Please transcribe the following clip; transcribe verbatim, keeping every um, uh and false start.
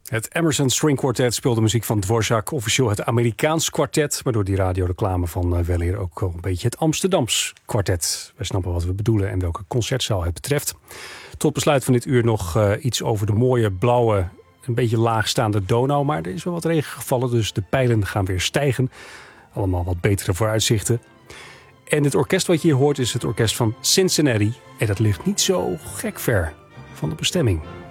Het Emerson String Quartet speelde muziek van Dvorak, officieel het Amerikaans kwartet, maar door die radioreclame van uh, weleer ook wel een beetje het Amsterdams kwartet. Wij snappen wat we bedoelen en welke concertzaal het betreft. Tot besluit van dit uur nog uh, iets over de mooie blauwe, een beetje laagstaande Donau, maar er is wel wat regen gevallen, dus de pijlen gaan weer stijgen. Allemaal wat betere vooruitzichten. En het orkest wat je hier hoort is het orkest van Cincinnati en dat ligt niet zo gek ver van de bestemming.